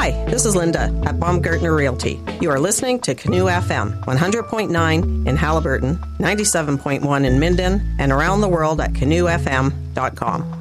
Hi, this is Linda at Baumgartner Realty. You are listening to Canoe FM, 100.9 in Haliburton, 97.1 in Minden, and around the world at canoefm.com.